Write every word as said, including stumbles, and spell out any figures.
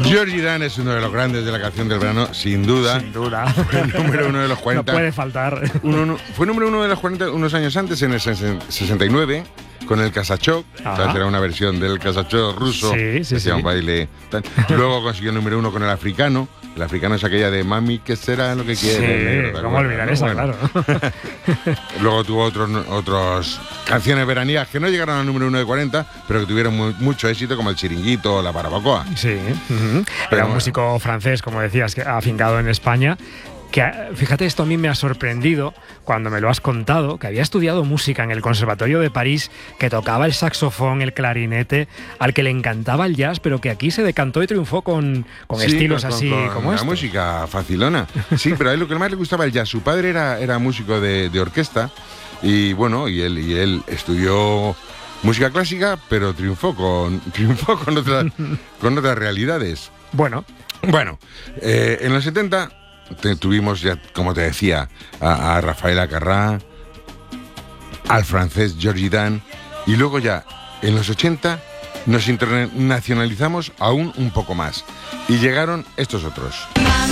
Georgie Dan es uno de los grandes de la canción del verano, sin duda. Sin duda. Fue el número uno de los cuarenta. No puede faltar. Uno, uno, fue número uno de los cuarenta unos años antes, en el sesenta y nueve, con el Kasachok. ¿Sabes? Era una versión del Kasachok ruso. Sí, sí, que sí. un baile. Luego consiguió el número uno con el africano. El africano es aquella de mami, ¿qué será lo que quiere? Sí, ¿cómo olvidar esa? Bueno. Claro. Luego tuvo otros, otros canciones veraniegas que no llegaron al número uno de cuarenta, pero que tuvieron muy, mucho éxito, como el Chiringuito o la Barbacoa. Sí. Uh-huh. Era Pero un músico francés, como decías, que ha afincado en España. Que, fíjate, esto a mí me ha sorprendido cuando me lo has contado, que había estudiado música en el Conservatorio de París, que tocaba el saxofón, el clarinete, al que le encantaba el jazz, pero que aquí se decantó y triunfó con, con sí, estilos con, así con, como la este. música facilona. Sí, pero a él lo que más le gustaba el jazz. Su padre era, era músico de, de orquesta y bueno, y él, y él estudió música clásica, pero triunfó con, triunfó con, otras, con otras realidades. Bueno. Bueno, eh, en los setenta... tuvimos ya, como te decía, a, a Rafael Acarrá, al francés Georgie Dan, y luego ya en los ochenta nos internacionalizamos aún un poco más y llegaron estos otros.